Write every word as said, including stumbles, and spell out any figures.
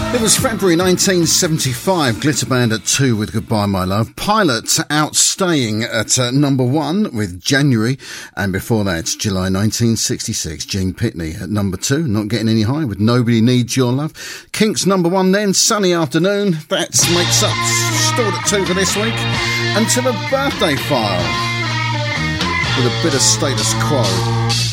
It was February nineteen seventy-five, Glitterband at two with Goodbye My Love. Pilot outstaying at uh, number one with January. And before that, July nineteen sixty-six, Gene Pitney at number two, not getting any higher with Nobody Needs Your Love. Kinks number one then, Sunny Afternoon. That makes up, stored at two for this week. And to the birthday file with a bit of Status Quo.